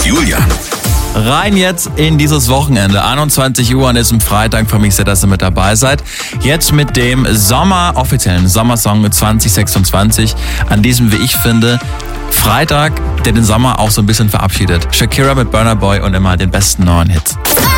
Julian. Rein jetzt in dieses Wochenende. 21 Uhr an diesem Freitag. Für mich sehr, dass ihr mit dabei seid. Jetzt mit dem offiziellen Sommersong 2026. An diesem, wie ich finde, Freitag, der den Sommer auch so ein bisschen verabschiedet. Shakira mit Burna Boy und immer den besten neuen Hits.